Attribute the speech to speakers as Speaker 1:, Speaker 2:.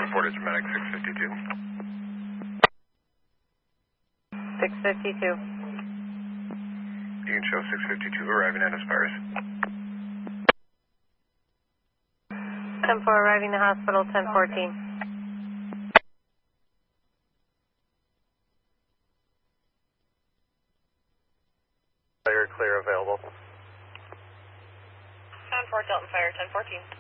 Speaker 1: reported dramatic 652.
Speaker 2: 652.
Speaker 1: You can show 652 arriving at Aspires.
Speaker 2: 10-4 arriving to hospital, 1014.
Speaker 1: Fire clear available.
Speaker 3: 10-4 Delta Fire, 1014.